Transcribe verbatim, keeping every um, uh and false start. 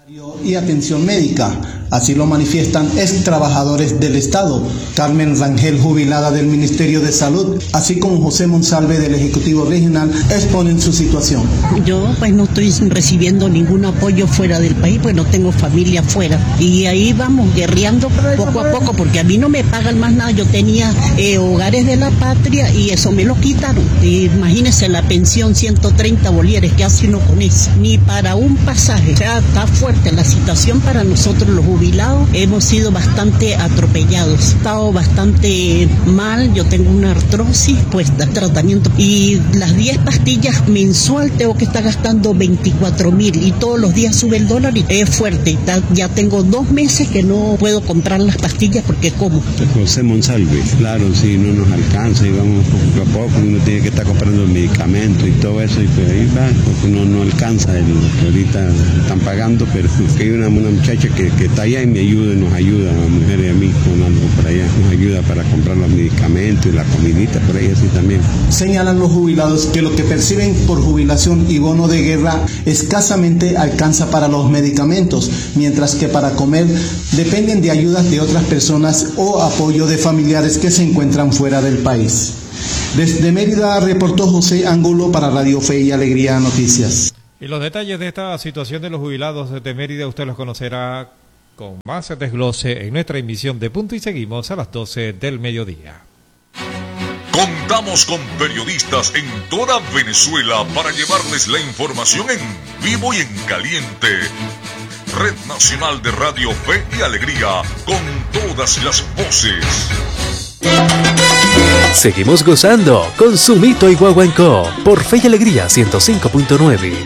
Y atención médica. Así lo manifiestan ex trabajadores del Estado. Carmen Rangel, jubilada del Ministerio de Salud, así como José Monsalve del Ejecutivo Regional, exponen su situación. Yo pues no estoy recibiendo ningún apoyo fuera del país, pues no tengo familia fuera. Y ahí vamos guerreando poco a poco, porque a mí no me pagan más nada. Yo tenía eh, hogares de la patria y eso me lo quitaron. Y imagínense la pensión, ciento treinta bolívares, ¿qué hace uno con eso? Ni para un pasaje. O sea, está fuerte la situación para nosotros los jubilados. Hemos sido bastante atropellados, he estado bastante mal, yo tengo una artrosis, pues da tratamiento y las diez pastillas mensual tengo que estar gastando veinticuatro mil y todos los días sube el dólar y es fuerte, ya tengo dos meses que no puedo comprar las pastillas porque como. José Monsalve, claro, si no nos alcanza y vamos poco a poco, uno tiene que estar comprando medicamentos y todo eso y pues ahí va, porque no, no alcanza, el, ahorita están pagando, pero que hay una, una muchacha que, que está allá y me ayuda, nos ayuda a la mujer y a mí con algo por allá, nos ayuda para comprar los medicamentos y la comidita por ahí así también. Señalan los jubilados que lo que perciben por jubilación y bono de guerra escasamente alcanza para los medicamentos, mientras que para comer dependen de ayudas de otras personas o apoyo de familiares que se encuentran fuera del país. Desde Mérida reportó José Angulo para Radio Fe y Alegría Noticias. Y los detalles de esta situación de los jubilados de Mérida usted los conocerá con más desglose en nuestra emisión de Punto y Seguimos a las doce del mediodía. Contamos con periodistas en toda Venezuela para llevarles la información en vivo y en caliente. Red Nacional de Radio Fe y Alegría, con todas las voces. Seguimos gozando con Sumito y Guaguancó por Fe y Alegría ciento cinco punto nueve.